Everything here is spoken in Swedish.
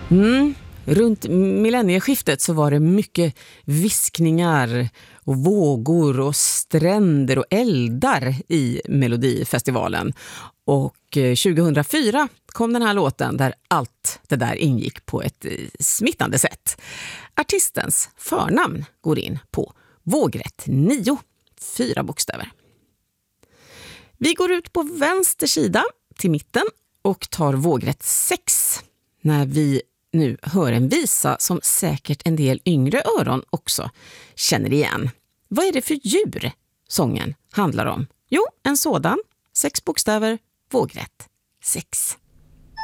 Runt millennieskiftet så var det mycket viskningar och vågor och stränder och eldar i Melodifestivalen. Och 2004 kom den här låten där allt det där ingick på ett smittande sätt. Artistens förnamn går in på vågrätt 9, 4 bokstäver. Vi går ut på vänster sida till mitten och tar vågrätt 6 när vi nu hör en visa som säkert en del yngre öron också känner igen. Vad är det för djur sången handlar om? Jo, en sådan. 6 bokstäver, vågrätt 6.